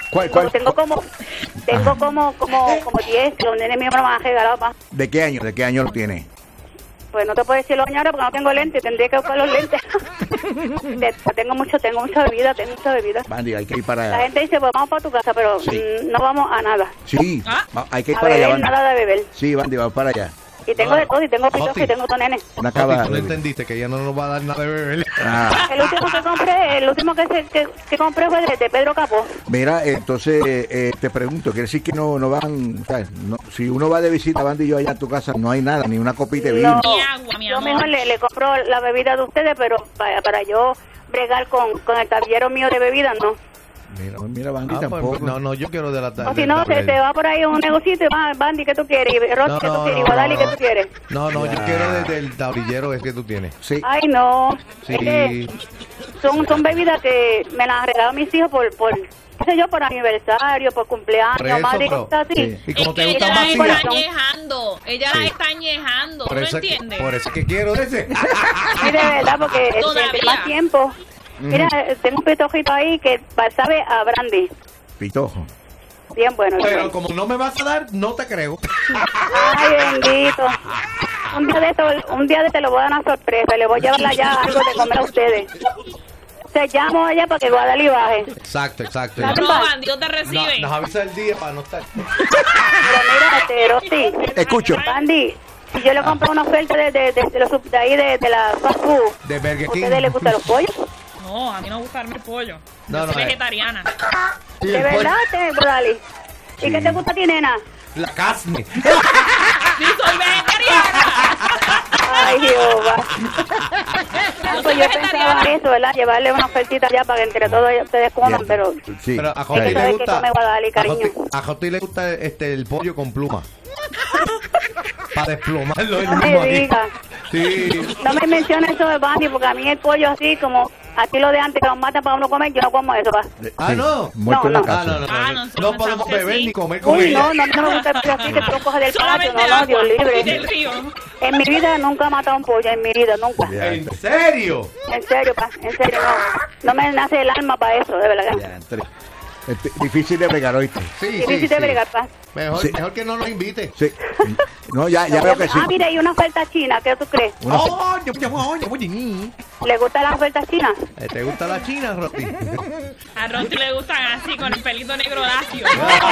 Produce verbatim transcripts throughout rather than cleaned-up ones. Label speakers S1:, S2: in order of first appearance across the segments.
S1: ¿Cuál, cuál?
S2: Tengo como, tengo como, como, como diez, los nenes míos me han regalado más.
S1: ¿De qué año? ¿De qué año lo tiene?
S2: Pues no te puedo decir los años ahora porque no tengo lentes, tendría que buscar los lentes. tengo mucho, tengo mucha bebida, tengo mucha bebida.
S1: Bandy, hay que ir para allá.
S2: La gente dice, pues vamos para tu casa, pero
S1: Sí.
S2: mm, no vamos a nada.
S1: Sí,
S3: ¿Ah?
S1: va- hay que ir
S2: A
S1: para allá,
S2: beber,
S1: Bandy.
S2: nada de beber.
S1: Sí, Bandy, vamos para allá.
S2: Y tengo de todo, y tengo pitos y tengo dos nenes.
S1: Una
S4: Papi,
S1: cava.
S4: tú no entendiste que ella no nos va a dar nada de beber.
S1: Ah,
S2: El último que compré, el último que, se, que, que compré fue de, de Pedro Capó.
S1: mira, entonces eh, te pregunto, ¿quiere decir que no, no van, o sea, no, si uno va de visita, Bandy y yo allá a tu casa, no hay nada, ni una copita de vino?
S2: No,
S3: Mi agua, mi
S2: yo
S3: amor.
S2: mejor le, le compro la bebida de ustedes, pero para, para yo bregar con, con el tablero mío de bebidas, no.
S1: Mira, mira, Bandy,
S4: Ah, pues,
S1: tampoco.
S4: no, no, yo quiero de la tarde.
S2: O si no, se, se va por ahí un negocito y va, Bandy, ¿qué tú quieres? Y Rosy,
S4: No,
S2: ¿qué tú
S4: no,
S2: quieres? Y
S4: no,
S2: Guadali,
S4: no.
S2: ¿qué tú quieres?
S4: No, no, yo
S1: Ya.
S4: quiero desde el tablillero es que tú tienes.
S1: Sí.
S2: Ay, no.
S4: Sí.
S2: Es que son, son bebidas que me las han regalado mis hijos por, por, qué sé yo, por aniversario, por cumpleaños,
S4: Por eso,
S2: madre,
S4: pero-
S2: cosas así.
S1: sí.
S4: Y como
S3: Es
S4: te
S3: que
S4: gusta
S3: ella
S4: más
S3: la
S2: vacía.
S3: está añejando. Ella
S4: Sí.
S3: la está añejando.
S4: Por
S3: ¿No
S4: eso, es que,
S3: entiendes?
S4: por eso es que quiero ese.
S2: Sí, de verdad, porque este,
S3: Todavía.
S2: entre más tiempo. Mira, tengo un pitojito ahí que pa- sabe a brandy.
S1: Pitojo.
S2: Bien bueno. bien
S4: Pero
S2: bueno.
S4: como no me vas a dar, no te creo.
S2: Ay, bendito. Un día de esto, un día de este le voy a dar una sorpresa. Le voy a llevar allá algo de comer a ustedes. Se llamo allá para que Guadali baje.
S4: Exacto, exacto.
S2: La-
S3: Roban, Dios te
S4: No,
S3: recibe.
S4: nos avisa el día para no estar.
S2: Pero mira, este, Rosy,
S1: Escucho.
S2: Bandy, si yo le compro una oferta de, de, de, de, los sub- de ahí de, de la fast food,
S4: De Burger
S2: ¿a
S4: King.
S2: ustedes les gustan los pollos?
S3: No, a mí no me gusta el pollo.
S4: No,
S3: Yo
S4: no,
S3: soy
S4: eh.
S3: vegetariana.
S4: Sí,
S2: ¿De
S4: el pollo.
S2: verdad, te, Guadali?
S1: Sí.
S2: ¿Y qué te gusta a ti, nena?
S4: La carne.
S3: ¡Sí, soy vegetariana!
S2: Ay, Jehová. Ah,
S3: Yo
S2: pues
S3: soy
S2: yo pensaba
S3: vegetariana.
S2: eso, ¿verdad? Llevarle una ofertita allá para que entre todos ustedes coman,
S1: Bien.
S2: pero...
S1: Sí.
S4: Pero a
S2: Es
S4: Joti
S2: que
S4: le
S2: sabe que
S4: gusta.
S2: come Guadali,
S4: a
S2: cariño.
S4: Joti- A Joti le gusta este el pollo con pluma. Para desplomarlo el
S2: No me
S4: mismo ahí.
S2: digas.
S4: Sí.
S2: No me menciones eso de Bandy, porque a mí el pollo así, como así lo de antes que nos matan para uno comer, yo no como eso, va.
S4: Ah, no.
S1: Muerto en
S2: No,
S1: la
S2: no.
S4: Ah,
S1: casa.
S4: no, no, no.
S3: Ah,
S4: no,
S3: nosotros
S4: podemos
S3: pensamos que
S4: beber
S3: sí.
S4: ni comer con
S2: Uy,
S4: ella.
S2: no, no, no me gusta el pollo así que tú lo coges del patio,
S3: Solamente
S2: no, no,
S3: agua
S2: Dios
S3: del
S2: libre.
S3: río.
S2: En mi vida nunca he matado un pollo, en mi vida, nunca.
S1: Ya,
S4: ¿En serio?
S2: En serio, pa, en serio, no. No me nace el alma para eso, de verdad.
S1: ya, entre- este, difícil de bregar, ¿oíste?
S4: Sí, sí,
S2: Difícil de
S4: sí.
S2: bregar, pa.
S4: Mejor,
S1: Sí.
S4: mejor que no nos invite.
S1: Sí. No, ya, ya veo que sí.
S2: Ah, mira, hay una oferta china, ¿qué tú crees?
S1: Una-
S4: Oh, yo, yo, yo, yo, yo,
S2: ¿Le gustan las ofertas chinas?
S4: Eh, ¿Te gusta la china, Roti?
S3: A Rosy le gustan así, con el pelito negro lacio.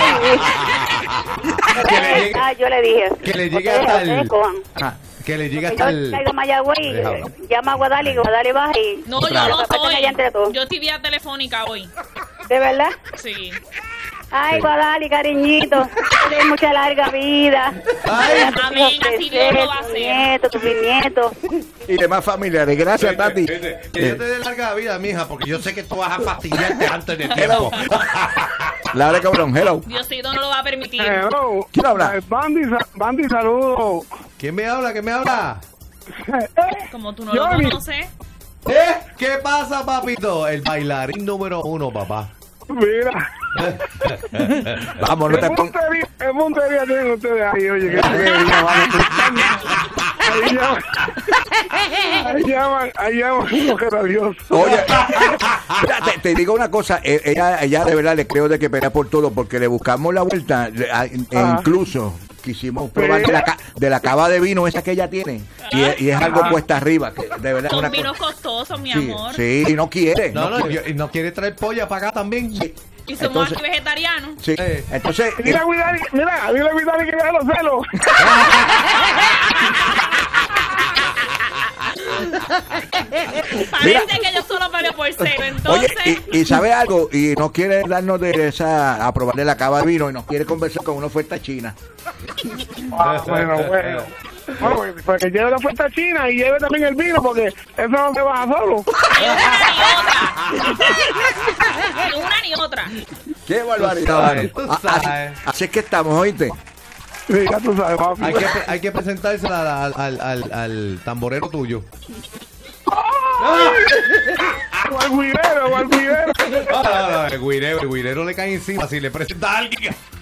S4: que, le llegue,
S2: Ah, yo le dije.
S4: que le llegue
S2: Ustedes-
S4: hasta el-
S2: ustedes cojan.
S1: Ah,
S4: que le llegue
S2: Yo
S4: hasta el...
S2: traigo Mayagüey y
S4: Déjalo.
S2: eh, llama a Guadali, Guadali baja y...
S3: No, yo
S1: Claro.
S3: no
S2: Capaz que
S3: soy.
S2: ella entre todos.
S3: Yo estoy vía telefónica hoy.
S2: ¿De verdad?
S3: Sí.
S2: Ay,
S1: Sí.
S2: Guadali, cariñito, tienes mucha larga vida.
S4: Ay,
S3: amén, así Dios lo va a
S2: Tu
S3: hacer.
S2: nieto, tu bisnieto.
S1: y demás familiares. Gracias, Tati.
S4: Que yo
S1: Eh,
S4: te dé larga vida, mija, porque yo sé que tú vas a fastidiarte antes de tiempo.
S1: Laura Cabrón, hello.
S3: Diosito no lo va a permitir.
S5: Hello.
S1: ¿Quién habla?
S5: Eh, Bandy, sa- Bandy, saludos.
S4: ¿Quién me habla? ¿Quién me habla?
S3: Como tú no lo
S5: Johnny.
S3: conoces.
S4: ¿Eh? ¿Qué pasa, papito? El bailarín número uno, papá.
S5: Mira,
S1: Vamos, no
S5: ¿qué
S1: te pongas.
S5: puntería, qué puntería tienen ustedes ahí? Oye, qué puntería, vale. Ahí llaman, ahí llaman, ahí llaman los que rabiosos.
S1: Oye, mira, te, te digo una cosa, eh, ella, ella de verdad le creo de que pelea por todo, porque le buscamos la vuelta, le- a- e
S5: Ajá.
S1: incluso quisimos probar de la, ca- de la cava de vino esa que ella tiene, y, es- y es algo puesta arriba, que de verdad es
S3: Son
S1: una
S3: vinos
S1: cosa.
S3: costosos, mi
S1: Sí,
S3: amor.
S1: sí, y no quiere.
S4: No, no,
S1: quiere.
S4: yo- y no quiere traer polla para acá también.
S1: Sí,
S3: Y somos
S1: entonces-
S3: aquí vegetarianos.
S1: sí,
S4: Eh.
S1: entonces,
S5: Mira, Guidari, mira, dile a Guidari que deje los celos.
S1: Mira.
S3: Parece que yo solo peleo por cero.
S1: oye,
S3: Entonces,
S1: y, y sabe algo, y no quiere darnos de esa, a probarle la cava de vino, y nos quiere conversar con una oferta china.
S5: Ah, bueno, bueno. Bueno, pues, pues que lleve la oferta china y lleve también el vino, porque eso no se baja solo.
S3: ni una ni otra.
S1: ¡Qué barbaridad!
S4: sabes,
S1: mano!
S4: tú
S1: A- así,
S4: sabes.
S1: así es que estamos, ¿oíste?
S5: Sí, ya tú sabes, papi.
S4: Hay que, hay que presentársela al, al, al, al tamborero tuyo.
S5: O al guidero, o al guidero.
S4: No, no, no, el guirero, el guirero le cae encima si le presenta a alguien.